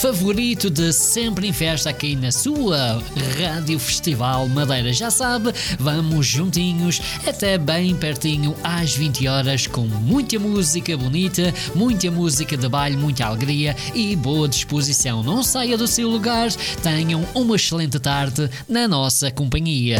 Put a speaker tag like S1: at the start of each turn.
S1: Favorito de Sempre em Festa aqui na sua Rádio Festival Madeira. Já sabe, vamos juntinhos até bem pertinho às 20 horas com muita música bonita, muita música de baile, muita alegria e boa disposição. Não saia do seu lugar, tenham uma excelente tarde na nossa companhia.